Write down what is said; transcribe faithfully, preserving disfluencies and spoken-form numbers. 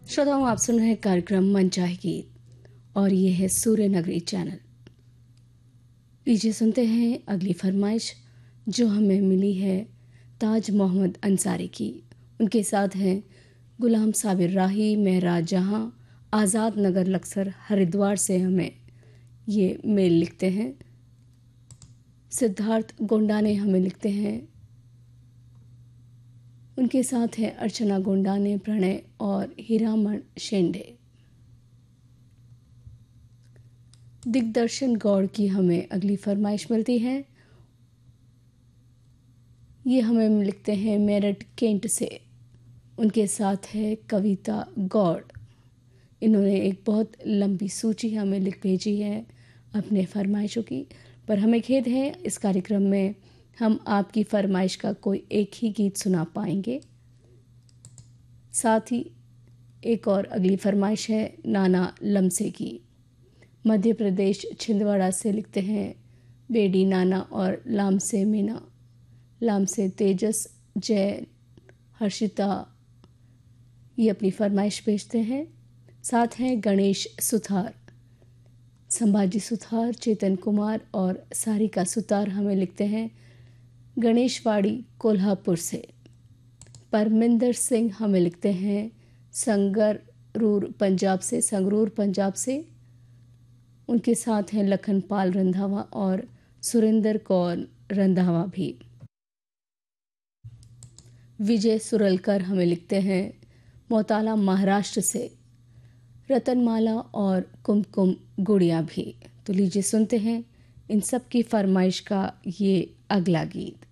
श्रोताओं, आप सुन रहे हैं कार्यक्रम मनचाहे गीत और ये है सूर्य नगरी चैनल। लीजिए सुनते हैं अगली फरमाइश जो हमें मिली है ताज मोहम्मद अंसारी की। उनके साथ हैं गुलाम साबिर राही, महराज जहां, आज़ाद नगर लक्सर हरिद्वार से हमें ये मेल लिखते हैं। सिद्धार्थ गोंडाने हमें लिखते हैं। उनके साथ हैं अर्चना गोंडाने, प्रणय और हीरामण शेंडे। दिग्दर्शन गौड़ की हमें अगली फरमाइश मिलती है। ये हमें लिखते हैं मेरठ केंट से। उनके साथ है कविता गौड़। इन्होंने एक बहुत लंबी सूची हमें लिख भेजी है अपने फरमाइशों की, पर हमें खेद है इस कार्यक्रम में हम आपकी फरमाइश का कोई एक ही गीत सुना पाएंगे। साथ ही एक और अगली फरमाइश है नाना लमसे की। मध्य प्रदेश छिंदवाड़ा से लिखते हैं बेडी नाना और लामसे मीना, लामसे तेजस, जय, हर्षिता, ये अपनी फरमाइश भेजते हैं। साथ हैं गणेश सुथार, संभाजी सुथार, चेतन कुमार और सारिका सुतार हमें लिखते हैं गणेशवाड़ी कोल्हापुर से। परमिंदर सिंह हमें लिखते हैं संगरूर पंजाब से, संगरूर पंजाब से। उनके साथ हैं लखनपाल रंधावा और सुरेंद्र कौर रंधावा भी। विजय सुरलकर हमें लिखते हैं मोताला महाराष्ट्र से, रतनमाला और कुमकुम गुड़िया भी। तो लीजिए सुनते हैं इन सब की फरमाइश का ये अगला गीत।